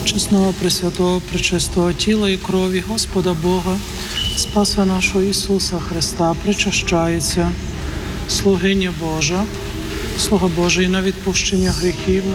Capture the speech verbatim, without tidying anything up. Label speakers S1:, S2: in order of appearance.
S1: чесного, пресвятого, пречистого тіла і крові Господа Бога, Спаса нашого Ісуса Христа, причащається слугиня Божа, слуга Божий на відпущення гріхів